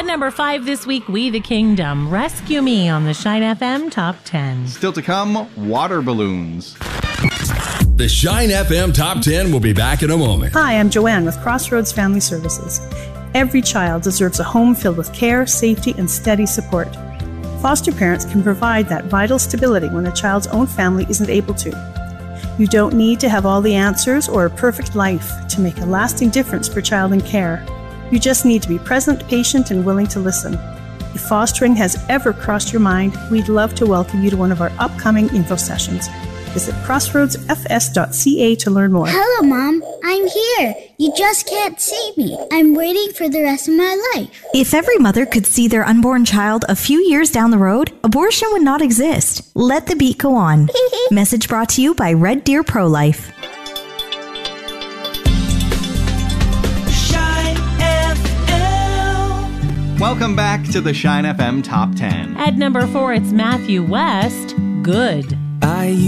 At number 5 this week, We the Kingdom, Rescue Me on the Shine FM Top 10. Still to come, Water Balloons. The Shine FM Top 10 will be back in a moment. Hi, I'm Joanne with Crossroads Family Services. Every child deserves a home filled with care, safety, and steady support. Foster parents can provide that vital stability when a child's own family isn't able to. You don't need to have all the answers or a perfect life to make a lasting difference for child in care. You just need to be present, patient, and willing to listen. If fostering has ever crossed your mind, we'd love to welcome you to one of our upcoming info sessions. Visit crossroadsfs.ca to learn more. Hello, Mom. I'm here. You just can't see me. I'm waiting for the rest of my life. If every mother could see their unborn child a few years down the road, abortion would not exist. Let the beat go on. Message brought to you by Red Deer Pro-Life. Shine FM. Welcome back to the Shine FM Top 10. At number 4, it's Matthew West, Good.